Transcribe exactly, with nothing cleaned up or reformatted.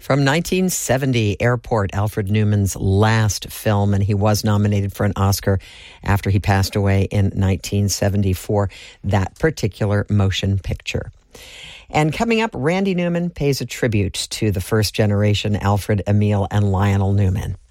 From nineteen seventy, Airport, Alfred Newman's last film, and he was nominated for an Oscar after he passed away in nineteen seventy for that particular motion picture. And coming up, Randy Newman pays a tribute to the first generation Alfred, Emil, and Lionel Newman.